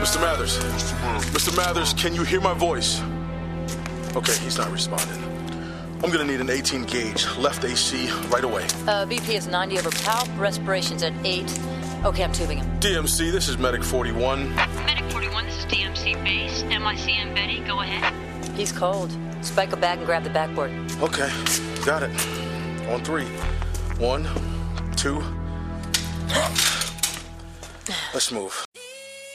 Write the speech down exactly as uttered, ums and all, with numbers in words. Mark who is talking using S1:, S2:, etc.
S1: Mister Mathers. Mister Mathers, can you hear my voice? Okay, he's not responding. I'm gonna need an eighteen gauge, left A C, right away.
S2: Uh, B P is ninety over palp, respiration's at eight. Okay, I'm tubing him.
S1: D M C, this is Medic forty-one.
S3: Medic forty-one, this is D M C base. M I C M Betty, go ahead.
S2: He's cold. Spike a bag and grab the backboard.
S1: Okay, got it. On three. One, two. Let's move.